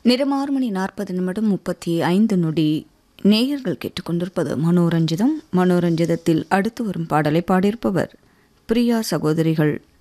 நேரம் 6:40:35. நேயர்கள் கேட்டுக்கொண்டிருப்பது மனோரஞ்சிதம். மனோரஞ்சிதத்தில் அடுத்து வரும் பாடலை பாடியிருப்பவர் பிரியா சகோதரிகள்.